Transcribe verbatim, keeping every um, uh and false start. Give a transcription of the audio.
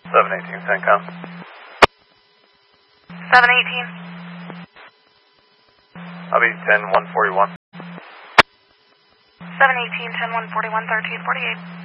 seven eighteen, CENTCOM. seven eighteen. I'll be ten one forty-one. seven eighteen, ten one forty-one, thirteen forty-eight.